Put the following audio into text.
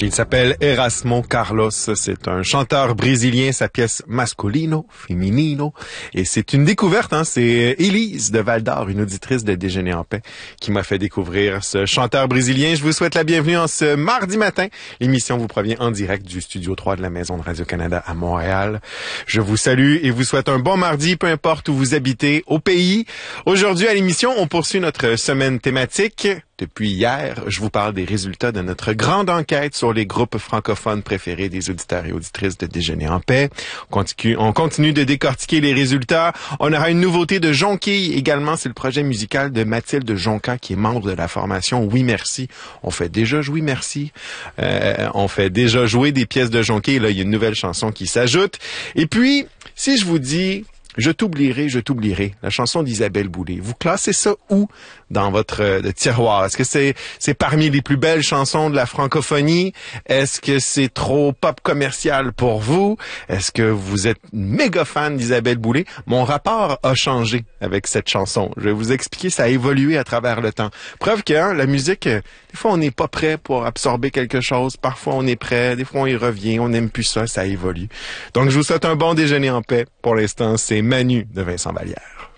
Il s'appelle Erasmo Carlos. C'est un chanteur brésilien. Sa pièce Masculino, Feminino. Et c'est une découverte, hein. C'est Élise de Val-d'Or, une auditrice de Déjeuner en paix, qui m'a fait découvrir ce chanteur brésilien. Je vous souhaite la bienvenue en ce mardi matin. L'émission vous provient en direct du Studio 3 de la Maison de Radio-Canada à Montréal. Je vous salue et vous souhaite un bon mardi, peu importe où vous habitez au pays. Aujourd'hui, à l'émission, on poursuit notre semaine thématique. Depuis hier, je vous parle des résultats de notre grande enquête sur les groupes francophones préférés des auditeurs et auditrices de Déjeuner en paix. On continue de décortiquer les résultats. On aura une nouveauté de Jonquille également. C'est le projet musical de Mathilde Jonca, qui est membre de la formation Oui Merci. On fait déjà jouer Merci. On fait déjà jouer des pièces de Jonquille. Là, il y a une nouvelle chanson qui s'ajoute. Et puis, si je vous dis... Je t'oublierai, la chanson d'Isabelle Boulay. Vous classez ça où dans votre tiroir? Est-ce que c'est parmi les plus belles chansons de la francophonie? Est-ce que c'est trop pop commercial pour vous? Est-ce que vous êtes méga fan d'Isabelle Boulay? Mon rapport a changé avec cette chanson. Je vais vous expliquer, ça a évolué à travers le temps. Preuve que la musique, des fois on n'est pas prêt pour absorber quelque chose. Parfois on est prêt, des fois on y revient, on n'aime plus ça évolue. Donc je vous souhaite un bon déjeuner en paix. Pour l'instant, c'est Manu de Vincent Vallière.